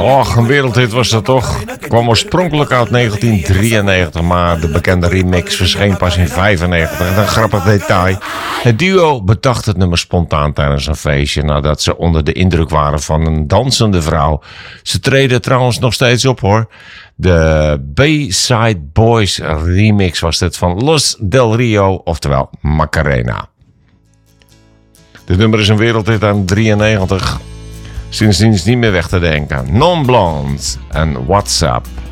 Och, een wereldhit was dat toch. Kwam oorspronkelijk uit 1993, maar de bekende remix verscheen pas in 1995. En een grappig detail. Het duo bedacht het nummer spontaan tijdens een feestje nadat ze onder de indruk waren van een dansende vrouw. Ze treden trouwens nog steeds op hoor. De Bayside Boys remix was dit van Los Del Rio, oftewel Macarena. Dit nummer is een wereldhit aan 93. Sindsdien is niet meer weg te denken. Non-Blonde en WhatsApp.